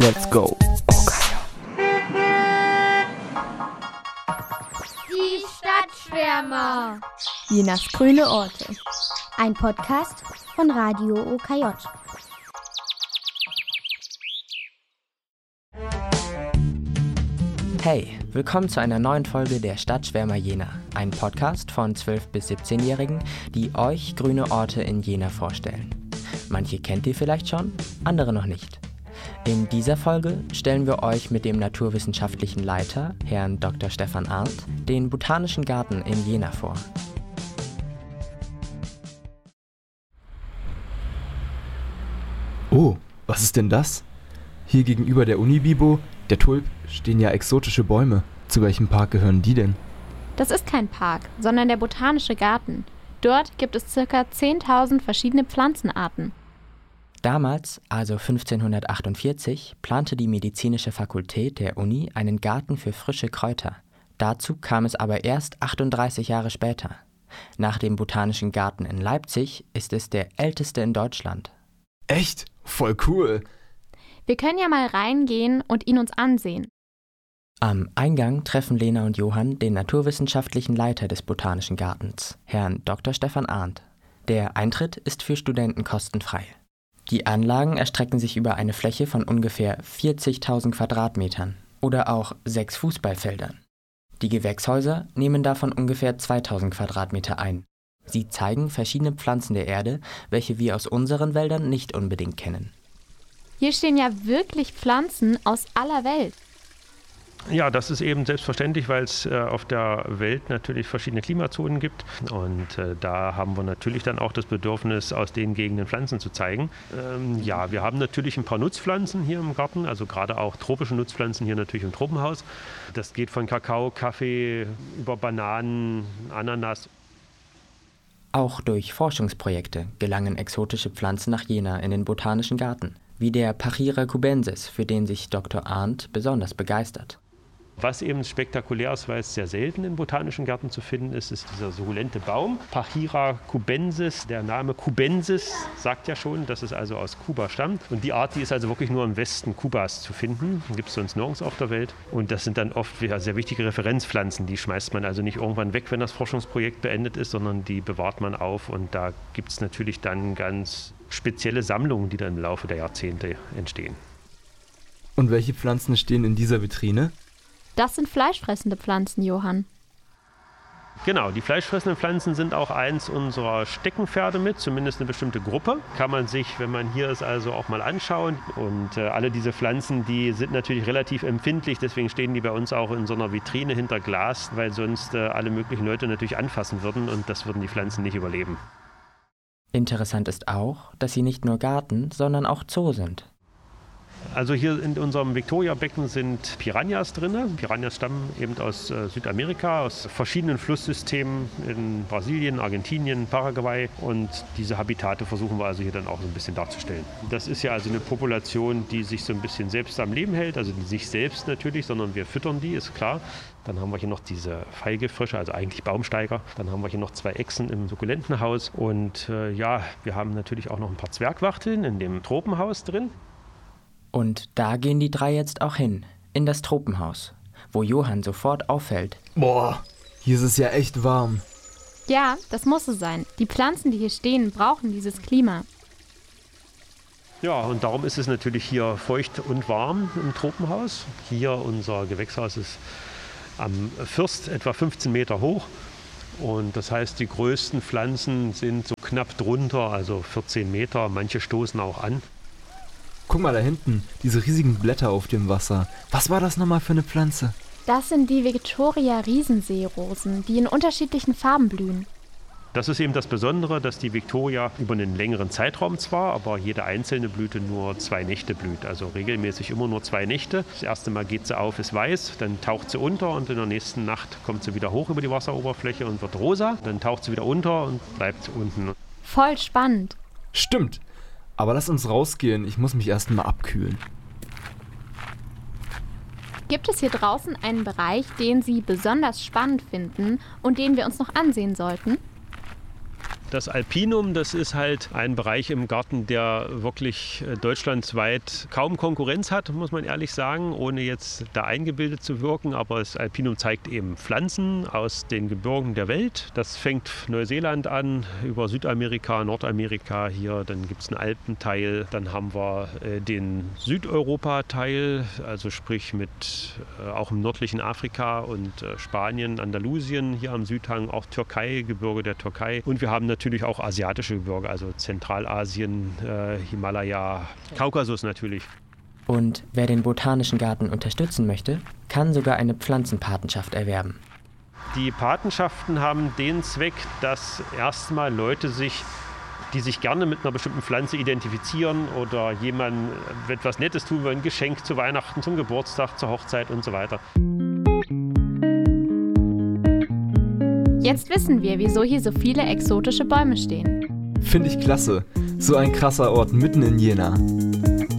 Let's go. Die Stadtschwärmer. Jenas grüne Orte. Ein Podcast von Radio OKJ. Hey, willkommen zu einer neuen Folge der Stadtschwärmer Jena. Ein Podcast von 12- bis 17-Jährigen, die euch grüne Orte in Jena vorstellen. Manche kennt ihr vielleicht schon, andere noch nicht. In dieser Folge stellen wir euch mit dem naturwissenschaftlichen Leiter, Herrn Dr. Stefan Arndt, den Botanischen Garten in Jena vor. Oh, was ist denn das? Hier gegenüber der Unibibo, der Tulp, stehen ja exotische Bäume. Zu welchem Park gehören die denn? Das ist kein Park, sondern der Botanische Garten. Dort gibt es ca. 10.000 verschiedene Pflanzenarten. Damals, also 1548, plante die medizinische Fakultät der Uni einen Garten für frische Kräuter. Dazu kam es aber erst 38 Jahre später. Nach dem Botanischen Garten in Leipzig ist es der älteste in Deutschland. Echt? Voll cool! Wir können ja mal reingehen und ihn uns ansehen. Am Eingang treffen Lena und Johann den naturwissenschaftlichen Leiter des Botanischen Gartens, Herrn Dr. Stefan Arndt. Der Eintritt ist für Studenten kostenfrei. Die Anlagen erstrecken sich über eine Fläche von ungefähr 40.000 Quadratmetern oder auch 6 Fußballfeldern. Die Gewächshäuser nehmen davon ungefähr 2.000 Quadratmeter ein. Sie zeigen verschiedene Pflanzen der Erde, welche wir aus unseren Wäldern nicht unbedingt kennen. Hier stehen ja wirklich Pflanzen aus aller Welt. Ja, das ist eben selbstverständlich, weil es auf der Welt natürlich verschiedene Klimazonen gibt. Und da haben wir natürlich dann auch das Bedürfnis, aus den Gegenden Pflanzen zu zeigen. Ja, wir haben natürlich ein paar Nutzpflanzen hier im Garten, also gerade auch tropische Nutzpflanzen hier natürlich im Tropenhaus. Das geht von Kakao, Kaffee über Bananen, Ananas. Auch durch Forschungsprojekte gelangen exotische Pflanzen nach Jena in den Botanischen Garten, wie der Pachira cubensis, für den sich Dr. Arndt besonders begeistert. Was eben spektakulär ist, weil es sehr selten in botanischen Gärten zu finden ist, ist dieser sukkulente Baum, Pachira cubensis. Der Name Cubensis sagt ja schon, dass es also aus Kuba stammt. Und die Art, die ist also wirklich nur im Westen Kubas zu finden. Die gibt es sonst nirgends auf der Welt. Und das sind dann oft sehr wichtige Referenzpflanzen. Die schmeißt man also nicht irgendwann weg, wenn das Forschungsprojekt beendet ist, sondern die bewahrt man auf. Und da gibt es natürlich dann ganz spezielle Sammlungen, die dann im Laufe der Jahrzehnte entstehen. Und welche Pflanzen stehen in dieser Vitrine? Das sind fleischfressende Pflanzen, Johann. Genau, die fleischfressenden Pflanzen sind auch eins unserer Steckenpferde mit, zumindest eine bestimmte Gruppe. Kann man sich, wenn man hier ist, also auch mal anschauen. Und alle diese Pflanzen, die sind natürlich relativ empfindlich, deswegen stehen die bei uns auch in so einer Vitrine hinter Glas, weil sonst alle möglichen Leute natürlich anfassen würden und das würden die Pflanzen nicht überleben. Interessant ist auch, dass sie nicht nur Garten, sondern auch Zoo sind. Also hier in unserem Victoria-Becken sind Piranhas drin. Piranhas stammen eben aus Südamerika, aus verschiedenen Flusssystemen in Brasilien, Argentinien, Paraguay. Und diese Habitate versuchen wir also hier dann auch so ein bisschen darzustellen. Das ist ja also eine Population, die sich so ein bisschen selbst am Leben hält. Also nicht sich selbst natürlich, sondern wir füttern die, ist klar. Dann haben wir hier noch diese Feigefrösche, also eigentlich Baumsteiger. Dann haben wir hier noch 2 Echsen im Sukkulentenhaus. Und ja, wir haben natürlich auch noch ein paar Zwergwachteln in dem Tropenhaus drin. Und da gehen die 3 jetzt auch hin, in das Tropenhaus, wo Johann sofort auffällt. Boah, hier ist es ja echt warm. Ja, das muss es sein. Die Pflanzen, die hier stehen, brauchen dieses Klima. Ja, und darum ist es natürlich hier feucht und warm im Tropenhaus. Hier unser Gewächshaus ist am First etwa 15 Meter hoch. Und das heißt, die größten Pflanzen sind so knapp drunter, also 14 Meter. Manche stoßen auch an. Guck mal da hinten, diese riesigen Blätter auf dem Wasser. Was war das nochmal für eine Pflanze? Das sind die Victoria-Riesenseerosen, die in unterschiedlichen Farben blühen. Das ist eben das Besondere, dass die Victoria über einen längeren Zeitraum zwar, aber jede einzelne Blüte nur 2 Nächte blüht. Also regelmäßig immer nur 2 Nächte. Das erste Mal geht sie auf, ist weiß, dann taucht sie unter und in der nächsten Nacht kommt sie wieder hoch über die Wasseroberfläche und wird rosa. Dann taucht sie wieder unter und bleibt unten. Voll spannend. Stimmt. Aber lass uns rausgehen, ich muss mich erst mal abkühlen. Gibt es hier draußen einen Bereich, den Sie besonders spannend finden und den wir uns noch ansehen sollten? Das Alpinum, das ist halt ein Bereich im Garten, der wirklich deutschlandweit kaum Konkurrenz hat, muss man ehrlich sagen, ohne jetzt da eingebildet zu wirken. Aber das Alpinum zeigt eben Pflanzen aus den Gebirgen der Welt. Das fängt Neuseeland an, über Südamerika, Nordamerika hier. Dann gibt es einen Alpenteil. Dann haben wir den Südeuropa-Teil, also sprich mit auch im nördlichen Afrika und Spanien, Andalusien, hier am Südhang auch Türkei, Gebirge der Türkei. Und wir haben natürlich auch asiatische Gebirge, also Zentralasien, Himalaya, Kaukasus natürlich. Und wer den Botanischen Garten unterstützen möchte, kann sogar eine Pflanzenpatenschaft erwerben. Die Patenschaften haben den Zweck, dass erstmal Leute die sich gerne mit einer bestimmten Pflanze identifizieren oder jemandem etwas Nettes tun wollen, ein Geschenk zu Weihnachten, zum Geburtstag, zur Hochzeit und so weiter. Jetzt wissen wir, wieso hier so viele exotische Bäume stehen. Finde ich klasse. So ein krasser Ort mitten in Jena.